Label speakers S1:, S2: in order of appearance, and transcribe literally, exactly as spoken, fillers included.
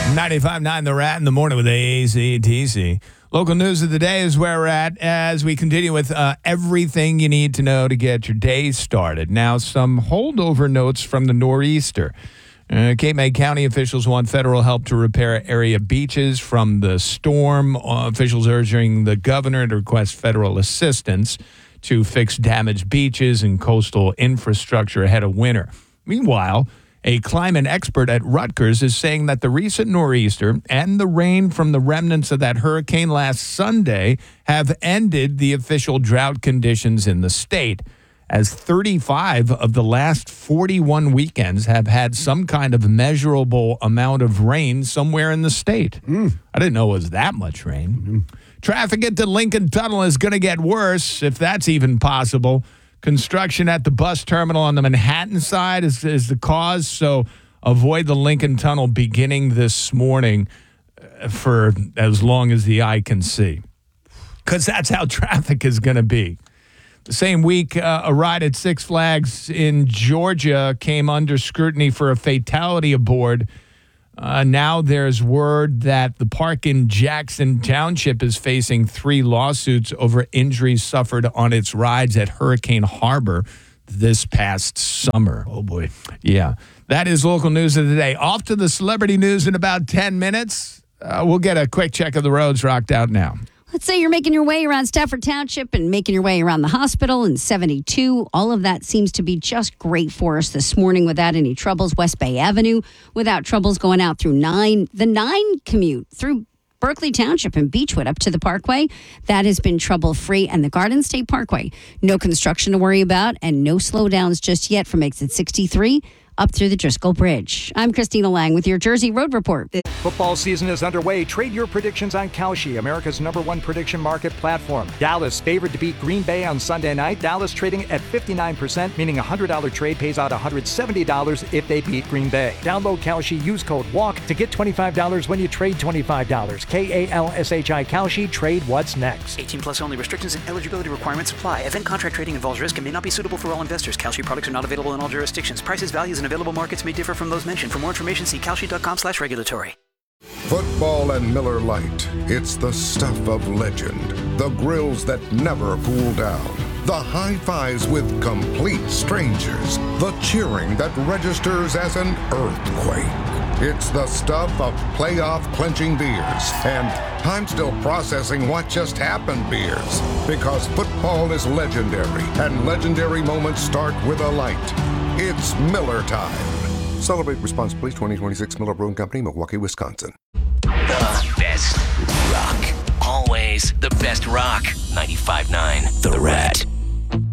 S1: ninety-five point nine The Rat in the morning with A C T C. Local news of the day is where we're at as we continue with uh, everything you need to know to get your day started. Now, some holdover notes from the nor'easter. Uh, Cape May County officials want federal help to repair area beaches from the storm. Uh, officials urging the governor to request federal assistance to fix damaged beaches and coastal infrastructure ahead of winter. Meanwhile, a climate expert at Rutgers is saying that the recent nor'easter and the rain from the remnants of that hurricane last Sunday have ended the official drought conditions in the state, as thirty-five of the last forty-one weekends have had some kind of measurable amount of rain somewhere in the state. Mm. I didn't know it was that much rain. Mm-hmm. Traffic at the Lincoln Tunnel is going to get worse, if that's even possible. Construction at the bus terminal on the Manhattan side is, is the cause, so avoid the Lincoln Tunnel beginning this morning for as long as the eye can see, because that's how traffic is going to be. The same week, uh, a ride at Six Flags in Georgia came under scrutiny for a fatality aboard. Uh, now there's word that the park in Jackson Township is facing three lawsuits over injuries suffered on its rides at Hurricane Harbor this past summer.
S2: Oh, boy.
S1: Yeah. That is local news of the day. Off to the celebrity news in about ten minutes. Uh, we'll get a quick check of the roads rocked out now.
S3: Let's say you're making your way around Stafford Township and making your way around the hospital in seventy-two. All of that seems to be just great for us this morning without any troubles. West Bay Avenue without troubles going out through nine. The nine commute through Berkeley Township and Beechwood up to the Parkway, that has been trouble-free. And the Garden State Parkway, no construction to worry about and no slowdowns just yet from exit sixty-three up through the Driscoll Bridge. I'm Christina Lang with your Jersey Road Report.
S4: Football season is underway. Trade your predictions on Kalshi, America's number one prediction market platform. Dallas favored to beat Green Bay on Sunday night. Dallas trading at fifty-nine percent, meaning a one hundred dollars trade pays out one hundred seventy dollars if they beat Green Bay. Download Kalshi, use code WALK to get twenty-five dollars when you trade twenty-five dollars. K A L S H I Kalshi, trade what's next.
S5: eighteen plus only. Restrictions and eligibility requirements apply. Event contract trading involves risk and may not be suitable for all investors. Kalshi products are not available in all jurisdictions. Prices, values, and available markets may differ from those mentioned. For more information, see kalshi.com slash regulatory.
S6: Football and Miller Lite. It's the stuff of legend. The grills that never cool down. The high fives with complete strangers. The cheering that registers as an earthquake. It's the stuff of playoff clinching beers. And I'm still processing what just happened beers. Because football is legendary. And legendary moments start with a light. It's Miller time. Celebrate responsibly. twenty twenty-six Miller Brewing Company, Milwaukee, Wisconsin.
S7: The best rock. Always the best rock. ninety-five point nine The Rat.